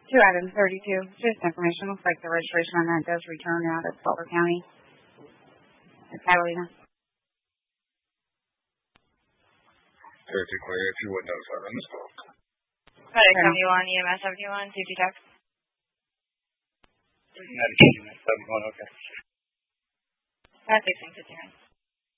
2 items, 32. Just information. Looks like the registration on that does return out of Butler County. Catalina. 33 clear. 2107. Medic 71, EMS 71, CT text. Medic EMS 71, okay. That's 1659.